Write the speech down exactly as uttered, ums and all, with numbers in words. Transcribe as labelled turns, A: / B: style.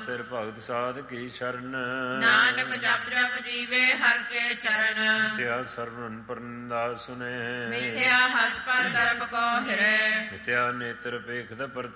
A: ਤਿਰ ਭਗਤ ਸਾਧ ਕੀ ਸ਼ਰਨ।
B: ਨਾਨਕ ਜਪ ਜਪ ਜੀਵੇ ਹਰ ਕੇ ਚਰਨ।
A: ਮਿਥਿਆ ਸਰਵਨ ਪਰਨਿੰਦਾ ਸੁਨੇ।
B: ਮਿਥਿਆ ਹਸ ਪਰ ਗਰਭ ਕੋ ਹਿਰੇ।
A: ਮਿਥਿਆ ਨੇਤਰ ਪੇਖਤ ਪਰਤ